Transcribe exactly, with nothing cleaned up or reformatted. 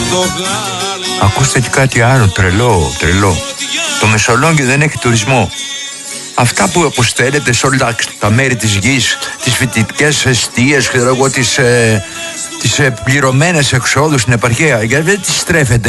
Ακούστε και κάτι άλλο τρελό, τρελό. Το Μεσολόγγιο δεν έχει τουρισμό. Αυτά που αποστέλλετε σε όλα τα μέρη της γης, τις φοιτητικές εστίες, ξέρω εγώ, τις, ε, τις ε, πληρωμένες εξόδους στην επαρχία, γιατί δεν τις στρέφετε